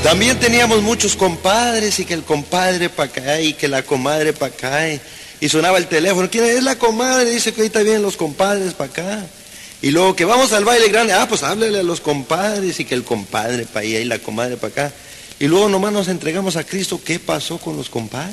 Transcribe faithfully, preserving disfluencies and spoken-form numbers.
También teníamos muchos compadres, y que el compadre para acá y que la comadre para acá, y, y sonaba el teléfono. ¿Quién es la comadre? Dice que ahorita vienen los compadres para acá. Y luego que vamos al baile grande, ah, pues háblele a los compadres, y que el compadre para allá y la comadre para acá. Y luego nomás nos entregamos a Cristo. ¿Qué pasó con los compadres?